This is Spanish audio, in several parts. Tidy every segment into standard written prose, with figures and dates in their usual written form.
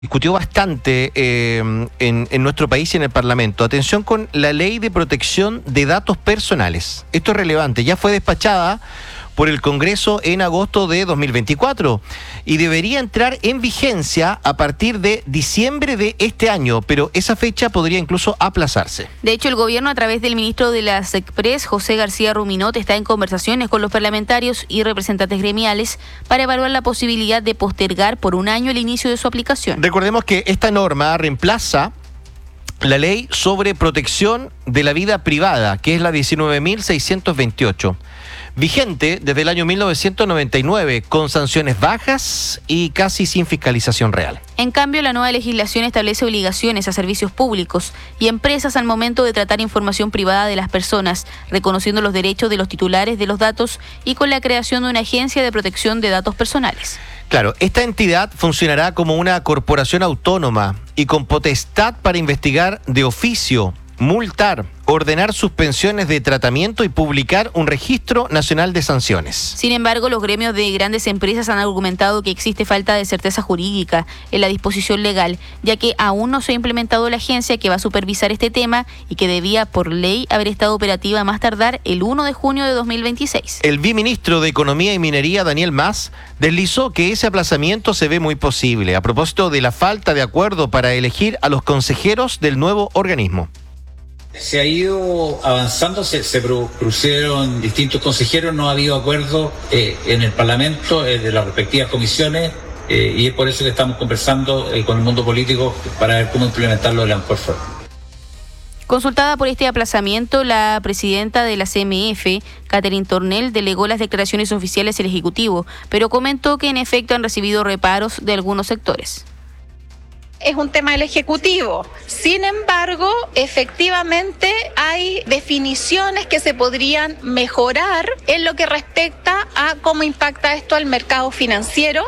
Discutió bastante en nuestro país y en el Parlamento. Atención con la Ley de Protección de Datos Personales. Esto es relevante. Ya fue despachada por el Congreso en agosto de 2024 y debería entrar en vigencia a partir de diciembre de este año, pero esa fecha podría incluso aplazarse. De hecho, el gobierno, a través del ministro de la SECPRES, José García Ruminot, está en conversaciones con los parlamentarios y representantes gremiales para evaluar la posibilidad de postergar por un año el inicio de su aplicación. Recordemos que esta norma reemplaza la ley sobre protección de la vida privada, que es la 19.628, vigente desde el año 1999, con sanciones bajas y casi sin fiscalización real. En cambio, la nueva legislación establece obligaciones a servicios públicos y empresas al momento de tratar información privada de las personas, reconociendo los derechos de los titulares de los datos y con la creación de una agencia de protección de datos personales. Claro, esta entidad funcionará como una corporación autónoma y con potestad para investigar de oficio, multar, ordenar suspensiones de tratamiento y publicar un registro nacional de sanciones. Sin embargo, los gremios de grandes empresas han argumentado que existe falta de certeza jurídica en la disposición legal, ya que aún no se ha implementado la agencia que va a supervisar este tema y que debía, por ley, haber estado operativa a más tardar el 1 de junio de 2026. El viceministro de Economía y Minería, Daniel Mas, deslizó que ese aplazamiento se ve muy posible, a propósito de la falta de acuerdo para elegir a los consejeros del nuevo organismo. Se ha ido avanzando, se propusieron distintos consejeros, no ha habido acuerdo en el Parlamento de las respectivas comisiones y es por eso que estamos conversando con el mundo político para ver cómo implementarlo de la mejor forma. Consultada por este aplazamiento, la presidenta de la CMF, Catherine Tornel, delegó las declaraciones oficiales al Ejecutivo, pero comentó que en efecto han recibido reparos de algunos sectores. Es un tema del Ejecutivo. Sin embargo, efectivamente hay definiciones que se podrían mejorar en lo que respecta a cómo impacta esto al mercado financiero.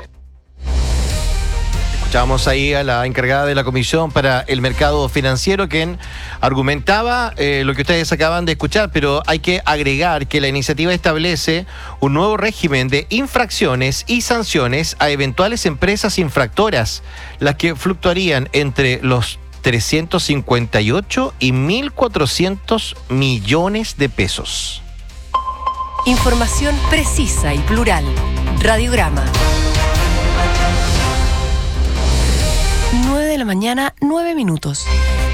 Escuchábamos ahí a la encargada de la Comisión para el Mercado Financiero, quien argumentaba lo que ustedes acaban de escuchar, pero hay que agregar que la iniciativa establece un nuevo régimen de infracciones y sanciones a eventuales empresas infractoras, las que fluctuarían entre los 358 y 1.400 millones de pesos. Información precisa y plural. Radiograma. 9 de la mañana, 9 minutos.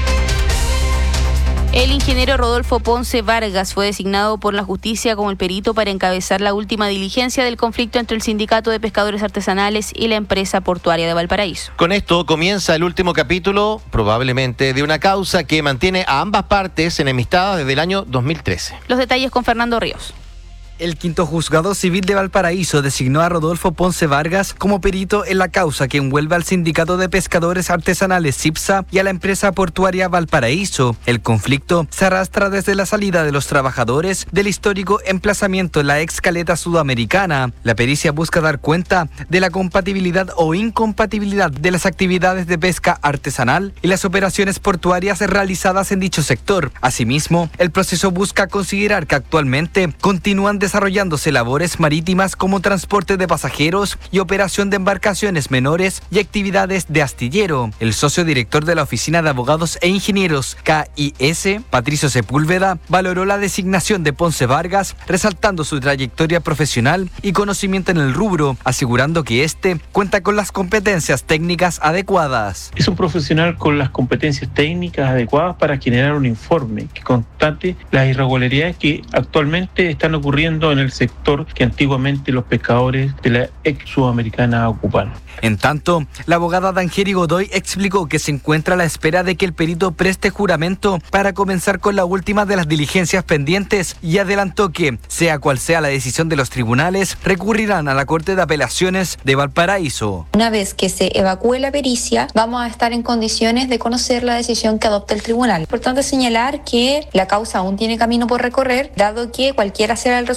El ingeniero Rodolfo Ponce Vargas fue designado por la justicia como el perito para encabezar la última diligencia del conflicto entre el Sindicato de Pescadores Artesanales y la empresa portuaria de Valparaíso. Con esto comienza el último capítulo, probablemente, de una causa que mantiene a ambas partes enemistadas desde el año 2013. Los detalles con Fernando Ríos. El quinto juzgado civil de Valparaíso designó a Rodolfo Ponce Vargas como perito en la causa que envuelve al Sindicato de Pescadores Artesanales SIPSA y a la empresa portuaria Valparaíso. El conflicto se arrastra desde la salida de los trabajadores del histórico emplazamiento en la ex caleta sudamericana. La pericia busca dar cuenta de la compatibilidad o incompatibilidad de las actividades de pesca artesanal y las operaciones portuarias realizadas en dicho sector. Asimismo, el proceso busca considerar que actualmente continúan desarrollándose labores marítimas como transporte de pasajeros y operación de embarcaciones menores y actividades de astillero. El socio director de la Oficina de Abogados e Ingenieros KIS, Patricio Sepúlveda, valoró la designación de Ponce Vargas, resaltando su trayectoria profesional y conocimiento en el rubro, asegurando que este cuenta con las competencias técnicas adecuadas. Es un profesional con las competencias técnicas adecuadas para generar un informe que constate las irregularidades que actualmente están ocurriendo en el sector que antiguamente los pescadores de la ex sudamericana ocuparon. En tanto, la abogada Dangeri Godoy explicó que se encuentra a la espera de que el perito preste juramento para comenzar con la última de las diligencias pendientes y adelantó que, sea cual sea la decisión de los tribunales, recurrirán a la Corte de Apelaciones de Valparaíso. Una vez que se evacúe la pericia, vamos a estar en condiciones de conocer la decisión que adopte el tribunal. Importante señalar que la causa aún tiene camino por recorrer, dado que cualquiera será el resultado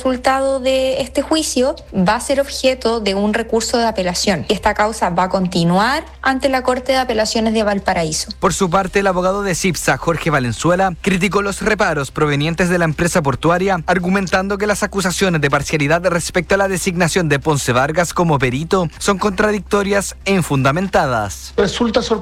resultado de este juicio va a ser objeto de un recurso de apelación. Esta causa va a continuar ante la Corte de Apelaciones de Valparaíso. Por su parte, el abogado de CIPSA, Jorge Valenzuela, criticó los reparos provenientes de la empresa portuaria, argumentando que las acusaciones de parcialidad respecto a la designación de Ponce Vargas como perito son contradictorias e infundamentadas. Resulta